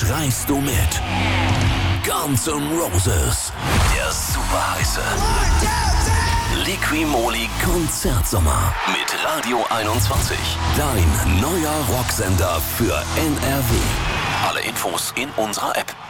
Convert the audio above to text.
reist du mit. Guns N' Roses, der superheiße Liqui-Moly Konzertsommer mit Radio 21. Dein neuer Rocksender für NRW. Alle Infos in unserer App.